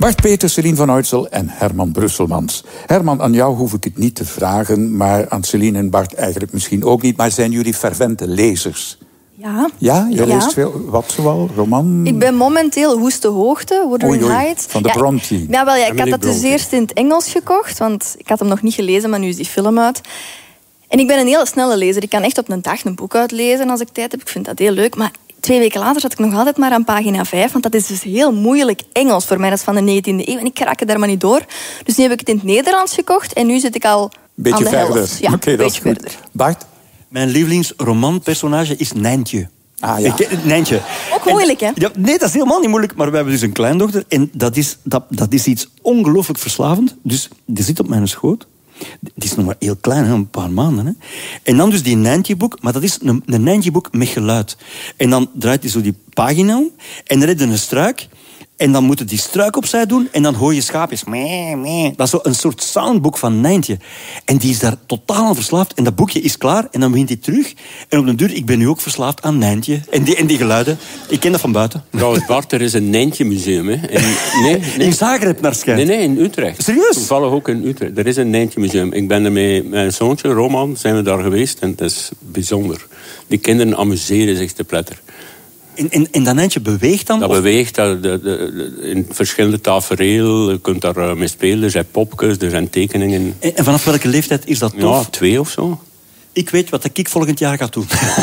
Bart Peters, Celine van Uytsel en Herman Brusselmans. Herman, aan jou hoef ik het niet te vragen, maar aan Celine en Bart eigenlijk misschien ook niet. Maar zijn jullie fervente lezers? Ja. Ja? Je leest veel? Wat zoal? Roman? Ik ben momenteel Woeste Hoogte, Wuthering Heights. Van de Bronte. Ik had dat dus eerst in het Engels gekocht, want ik had hem nog niet gelezen, maar nu is die film uit. En ik ben een hele snelle lezer. Ik kan echt op een dag een boek uitlezen als ik tijd heb. Ik vind dat heel leuk, maar 2 weken later zat ik nog altijd maar aan pagina 5, want dat is dus heel moeilijk Engels voor mij. Dat is van de 19e eeuw en ik raak er maar niet door. Dus nu heb ik het in het Nederlands gekocht en nu zit ik al beetje aan de verder. helft. Ja, Oké, dat is goed. verder. Bart? Mijn lievelingsromanpersonage is Nijntje. Ah ja. Nijntje. Ook moeilijk, hè? Ja, nee, dat is helemaal niet moeilijk. Maar we hebben dus een kleindochter. En dat is iets ongelooflijk verslavend. Dus die zit op mijn schoot. Die is nog maar heel klein, hè, een paar maanden. Hè. En dan dus die Nijntje-boek. Maar dat is een Nijntje-boek met geluid. En dan draait hij zo die pagina om. En dan redt hij een struik. En dan moet je die struik opzij doen. En dan hoor je schaapjes. Mee, mee. Dat is zo een soort soundboek van Nijntje. En die is daar totaal aan verslaafd. En dat boekje is klaar. En dan begint hij terug. En op den duur, ik ben nu ook verslaafd aan Nijntje. En die geluiden. Ik ken dat van buiten. Trouwens, Bart, er is een Nijntje-museum. Nee. In Zagreb naar schijnt. Nee, in Utrecht. Serieus? Toevallig ook in Utrecht. Er is een Nijntje-museum. Ik ben er met mijn zoontje, Roman, zijn we daar geweest. En het is bijzonder. Die kinderen amuseren zich te pletter. En dat Nijntje beweegt dan? Dat beweegt in verschillende tafereel. Je kunt daar mee spelen. Er zijn popjes, er zijn tekeningen. En vanaf welke leeftijd is dat tof? Ja, 2 of zo. Ik weet wat ik volgend jaar ga doen.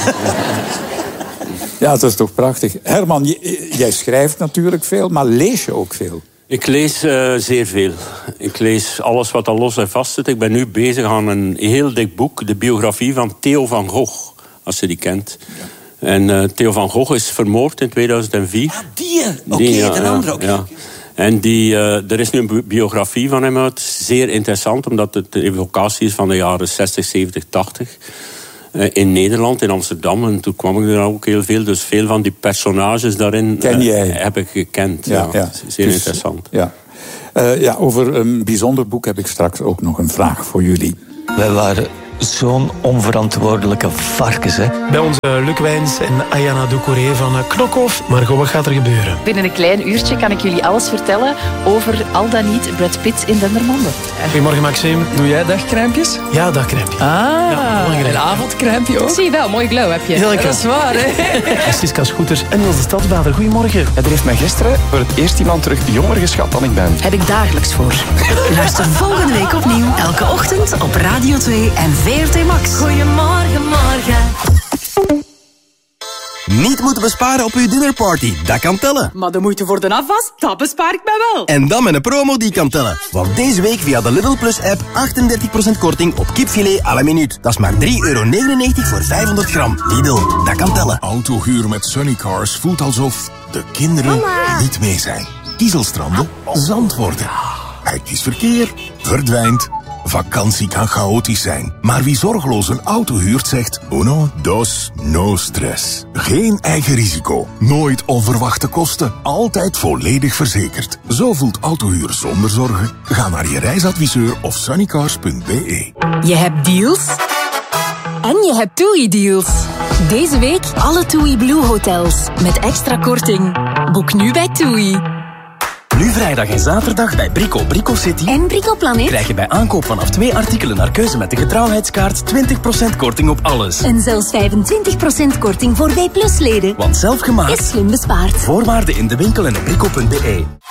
Ja, dat is toch prachtig. Herman, jij schrijft natuurlijk veel, maar lees je ook veel? Ik lees zeer veel. Ik lees alles wat al los en vast zit. Ik ben nu bezig aan een heel dik boek. De biografie van Theo van Gogh, als je die kent. Ja. En Theo van Gogh is vermoord in 2004. Ah, die? Oké, de andere ook. Ja. En er is nu een biografie van hem uit. Zeer interessant, omdat het de evocatie is van de jaren 60, 70, 80. In Nederland, in Amsterdam. En toen kwam ik er ook heel veel. Dus veel van die personages daarin heb ik gekend. Ja. Zeer interessant. Ja. Over een bijzonder boek heb ik straks ook nog een vraag voor jullie. Wij waren zo'n onverantwoordelijke varkens, hè? Bij onze Luc Wijns en Ayana Doucouré van Knokhoff. Margot, wat gaat er gebeuren? Binnen een klein uurtje kan ik jullie alles vertellen over al dan niet Brad Pitt in Dendermonde. Goedemorgen, Maxime. Doe jij dagcrèmpjes? Ja, dagcrèmpje. Een avondcrèmpje ook? Ik zie wel, mooi glow heb je. Heel lekker. Dat is waar, hè? Siska Scooters en Niels de Stadsbader. Goedemorgen. Ja, er heeft mij gisteren voor het eerst iemand terug jonger geschat dan ik ben. Heb ik dagelijks voor. Luister volgende week opnieuw. Elke ochtend op Radio 2 en VRT Max. Goedemorgen, morgen. Niet moeten besparen op uw dinnerparty, dat kan tellen. Maar de moeite voor de afwas, dat bespaar ik mij wel. En dan met een promo die kan tellen. Want deze week via de Lidl Plus app 38% korting op kipfilet à la minuut. Dat is maar €3,99 voor 500 gram. Lidl, dat kan tellen. Autohuur met Sunnycars voelt alsof de kinderen niet mee zijn. Kiezelstranden, zand worden. Hectisch verkeer, verdwijnt. Vakantie kan chaotisch zijn, maar wie zorgeloos een auto huurt zegt uno, dos, no stress. Geen eigen risico, nooit onverwachte kosten, altijd volledig verzekerd. Zo voelt autohuur zonder zorgen. Ga naar je reisadviseur of sunnycars.be. Je hebt deals en je hebt TUI-deals. Deze week alle TUI Blue hotels met extra korting. Boek nu bij TUI. Nu vrijdag en zaterdag bij Brico City en Brico Planet krijg je bij aankoop vanaf 2 artikelen naar keuze met de getrouwheidskaart 20% korting op alles. En zelfs 25% korting voor B+-leden. Want zelf gemaakt is slim bespaard. Voorwaarden in de winkel en op brico.be.